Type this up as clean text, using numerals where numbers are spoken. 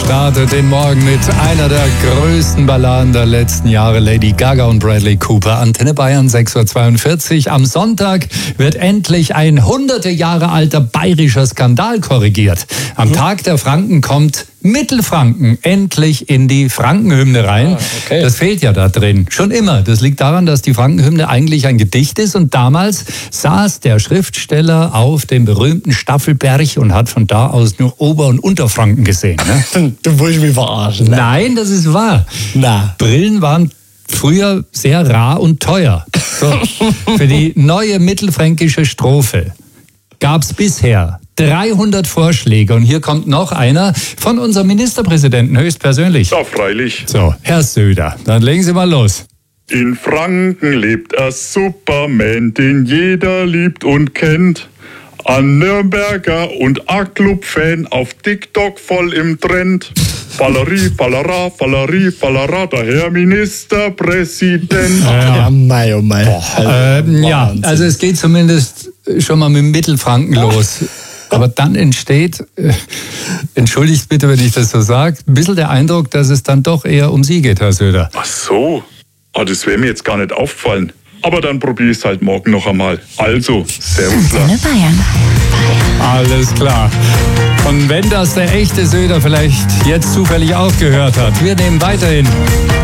startet den Morgen mit einer der größten Balladen der letzten Jahre, Lady Gaga und Bradley Cooper. Antenne Bayern, 6.42 Uhr. Am Sonntag wird endlich ein hunderte Jahre alter bayerischer Skandal korrigiert. Am Tag der Franken kommt Mittelfranken endlich in die Frankenhymne rein. Okay. Das fehlt ja da drin. Schon immer. Das liegt daran, dass die Frankenhymne eigentlich ein Gedicht ist. Und damals saß der Schriftsteller auf dem berühmten Staffelberg und hat von da aus nur Ober- und Unterfranken gesehen. Ne? Du wolltest mich verarschen. Ne? Nein, das ist wahr. Na. Brillen waren früher sehr rar und teuer. So. Für die neue mittelfränkische Strophe gab es bisher 300 Vorschläge. Und hier kommt noch einer von unserem Ministerpräsidenten höchstpersönlich. Ja, freilich. So, Herr Söder, dann legen Sie mal los. In Franken lebt ein Superman, den jeder liebt und kennt. Ein Nürnberger und ein Club-Fan, auf TikTok voll im Trend. Fallerie, Fallera, Fallerie, Fallera, der Herr Ministerpräsident. Ja, mei, oh mei. Ja, also es geht zumindest schon mal mit Mittelfranken los. Aber dann entsteht, entschuldigt bitte, wenn ich das so sage, ein bisschen der Eindruck, dass es dann doch eher um Sie geht, Herr Söder. Ach so, das wäre mir jetzt gar nicht aufgefallen. Aber dann probiere ich es halt morgen noch einmal. Also, Servus. Antenne Bayern. Alles klar. Und wenn das der echte Söder vielleicht jetzt zufällig auch gehört hat, wir nehmen weiterhin